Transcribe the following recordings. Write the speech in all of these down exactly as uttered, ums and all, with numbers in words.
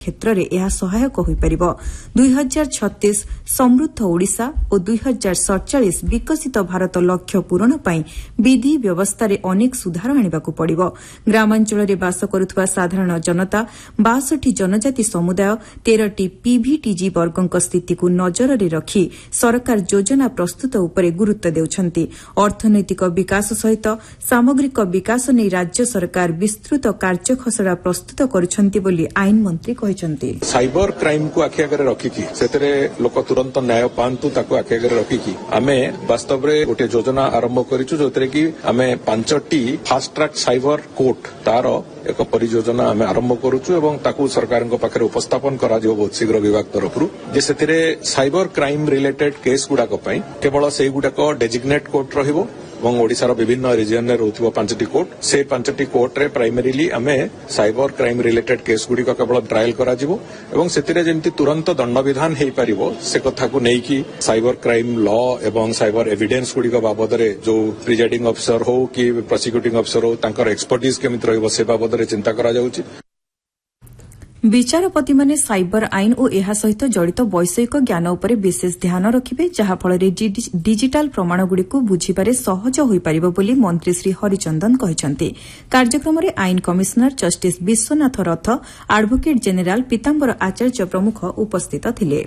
क्षेत्र में यह सहायक हो दुई हजार छत्तीस समृद्ध ओडिशा और दुई हजार सड़चाश विकसित भारत लक्ष्य पूरण पर विधि व्यवस्था अनेक सुधार आनिबाकु पड़िबो। ग्रामांचल में बास करुवा साधारण जनता बासठी जनजाति समुदाय तेरटी पीभीटीजी वर्गों स्थिति को नजर में रखी सरकार योजना प्रस्तुत उपरे गुरुत्व देउछंती। अर्थनैतिक विकास सहित सामग्रिक विकास नहीं राज्य सरकार विस्तृत कार्य खसड़ा प्रस्तुत करुछंती बोली आईन मंत्री साइबर क्राइम को आखि आगे रखिकी से लोक तुरंत न्याय पांतु ताको आखि आगे रखिकी आमे वास्तव में गोटे योजना आरंभ करिछु जोतरे कि आमे पांचटी फास्ट ट्रैक साइबर कोर्ट तार एक परियोजना आमे आरंभ करुछु एवं ताकू सरकार पाखे उपस्थापन करा जो बहुत शीघ्र विभाग तरफ जे सेतिरे साइबर क्राइम रिलेटेड केस गुड़ाक केवल से गुड़ाक डेजिग्नेट कोर्ट रहिबो और ओडिशार विभिन्न रिजन में रोथुवा पांचटी कोर्ट से पांचटी कोर्ट रे प्राइमरीली आमे cyber crime related case Gudi केवल ट्रायल करा जिवो एवं सेतिरे जेमति तुरंत दंड विधान हेई परिबो से कथा को नै कि साइबर क्राइम लॉ एवं साइबर एविडेंस गुड़ी बाबद रे जो प्रिजाइडिंग ऑफिसर हो कि प्रोसिक्यूटिंग ऑफिसर हो तांकर एक्सपर्टीज केमिति रहइबो से बाबद रे चिंता करा जाउची। विचारपति माने साइबर आईन और एहा सहित जड़ित वैषयिक ज्ञान उपरे विशेष ध्यान रखिबे जहाफल डिजिटाल प्रमाणगुड़ी को बुझिबारे सहज होई परिबो बोली मंत्री श्री हरिचंदन कहिसंती। कार्यक्रम में आईन कमिशनर जस्टिस विश्वनाथ रथ एडवोकेट जेनेराल पीतांबर आचार्य प्रमुख उपस्थित थिले।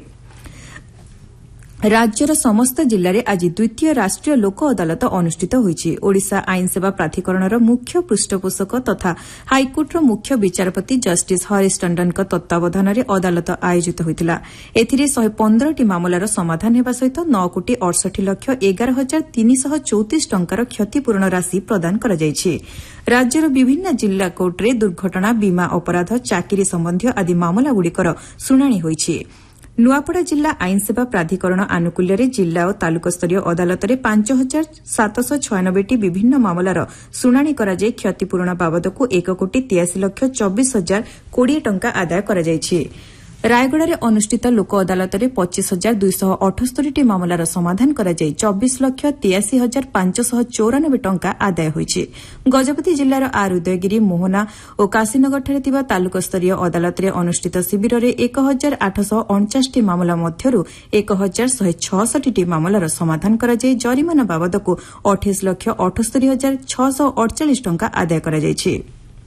राज्यर समस्त जिले में आज द्वितीय राष्ट्रीय लोक अदालत अनुष्ठित होईछि। ओडिशा आईन सेवा प्राधिकरणर मुख्य पृष्ठपोषक तथा हाईकोर्टर मुख्य विचारपति जस्टिस हरीश टंडन तत्वावधान में अदालत आयोजित होइतिला। एथिरे शहे पंद्रह मामलार समाधान हेबा सहित नौ कोटी अड़सठ लक्ष एगार हजार तीन सौ चौतीस टंकार क्षतिपूरण राशि प्रदान करा जायछि। राज्यर विभिन्न जिला कोर्टरे दुर्घटना बीमा अपराध चाकिरी संबंधी आदि मामलागुड़िकर शुणाणी होईछि। नुआपड़ा जिला आईन सेवा प्राधिकरण आनुकूल्य जिला और तालुक स्तरीय अदालत में पांच हजार सातश छयानबेटी विभिन्न मामलार शुणाणी कराଯାई क्षतिपूरण बाबद को एक कोटी तेयासी लक्ष चौबीस हजार कोड़े टंका आदाय कराଯାଇଛି। रायगड़ा में अनुष्ठित लोक अदालत में पच्चीस हजार दुईश अठस्तरी मामलार समाधान कराଯାई चौबीस लक्ष तेयासी हजार पांचशह चौरानबे टंका आदाय होईछि। गजपति जिलार आर उदयगिरी मोहना और काशीनगर तालुक स्तरीय अदालत में अनुष्ठित शिविर में एक हजार आठश अणचाश मामला मध्यरू एक हजार शहे छसठी मामलार समाधान कराଯାई जरिमाना बाबद को अठाईस लक्ष अठस्तरी हजार छःश अड़चाश टंका आदाय कराଯାଇଛି।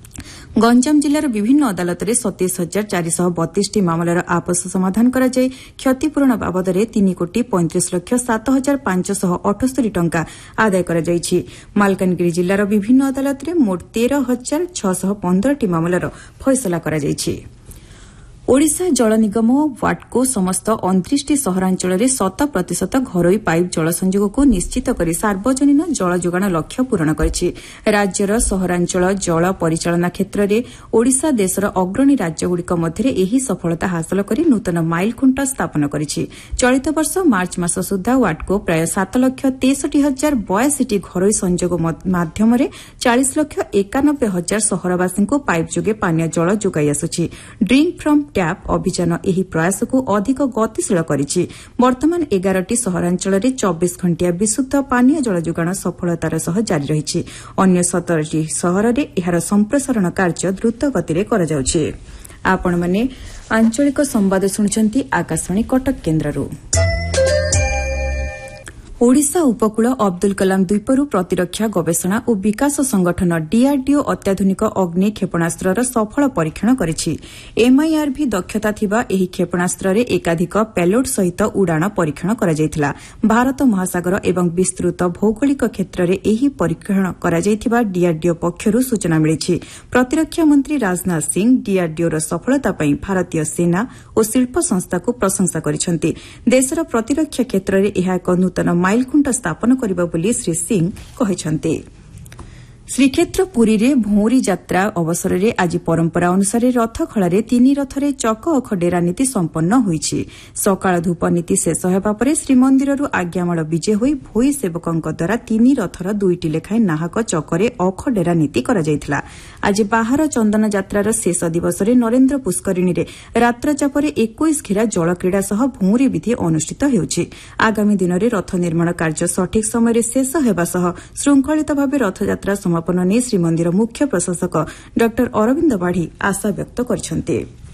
गंजाम जिलार विभिन्न अदालत में सतैश हजार चारिश बतीस मामलार आपस समाधान कराଯାई क्षतिपूरण बाबद में तीन कोटी पैंतीस लक्ष सात हजार पांचश अठस्तरी टंका आदाय कराଯାଇଛି। मालकानगिरी जिलार विभिन्न अदालत में मोट तेरह हजार छःश पंद्रह मामलार फैसला कराଯାଇଛି। ओडिशा जल निगम वाटको समस्त उनतीस सहरांचल में शत प्रतिशत घरोई पाइप जल संयोग को निश्चित कर सार्वजनीन जल जोगाण लक्ष्य पूरण करिछि। राज्यर सहरांचल जल परिचालना क्षेत्र में ओडिशा देशर अग्रणी राज्यगुड़िक मध्य एही सफलता हासिल कर नूतन माइलखुंट स्थापन करिछि। चलित वर्ष मार्च मास सुधा वाटको प्राय सात लक्ष तेसठी हजार बयासी घरोई संयोग माध्यम चालीस लक्ष एकानबे हजार सहरवासी को पाइप जोगे पानीय जल जोगाई आसुछि। ड्रिंक फ्रम टैप अभियान एही प्रयास को अधिक गतिशील करिछि। वर्तमान एगारटी सहरांचल में चौबीस घंटिया विशुद्ध पानीय जल जोगाण सफलतार सह जारी रहिछि। अन्य सतरटी सहर में एहार संप्रसारण कार्य द्रुत गति करा जाउछि। आपण माने आंचलिक संवाद सुनिछंती आकाशवाणी कटक केन्द्ररू। ओडिशा उपकूल अब्दुल कलाम द्वीपरू प्रतिरक्षा गवेषणा और विकास संगठन डीआरडीओ अत्याधुनिक अग्नि क्षेपणास्त्र सफल परीक्षण करिछि। एमआईआरभी दक्षता थिबा एही क्षेपणास्त्र एकाधिक पेलोड सहित उड़ाण परीक्षण कराଯାଇथिला। भारत महासागर एवं विस्तृत भौगोलिक क्षेत्र में एही परीक्षण कराଯାଇथिबा डीआरडीओ पक्षरू सूचना मिलिछि। प्रतिरक्षा मंत्री राजनाथ सिंह डीआरडीओर सफलता पई भारतीय सेना और शिल्प संस्था को प्रशंसा करिसेंति। देशर प्रतिरक्षा क्षेत्र में एहा एक नूतन माइलखुंट स्थापन करिबा बोली श्री सिंह कहिसंते। श्रीक्षेत्र पुरी रे भौरी यात्रा अवसर में आज परंपरा अनुसार रथ खलारे तीन रथरे चक अख डेरा नीति संपन्न होईछि। सकाळ धूप नीति शेष हेबा परे श्रीमंदिररू आज्ञामाल विजे होई भोई सेवकंक द्वारा तीन रथर दुईटी लेखाएं नाहक चकरे अख डेरा नीति करा जायथिला। आज बाहर चंदन यात्रार शेष दिवस नरेन्द्र पुष्करिणी रे रात्र चापरे इक्कीस घेरा जल क्रीड़ा सह भौरी विधि अनुष्ठित हेउछि। आगामी दिन में रथ निर्माण कार्य सठिक समय शेष हेबा सह श्रृंखलित भावे रथयात्रा समापन ने श्रीमंदिर मुख्य प्रशासक डॉ अरविंद बाढ़ी आशा व्यक्त କରିଛନ୍ତି।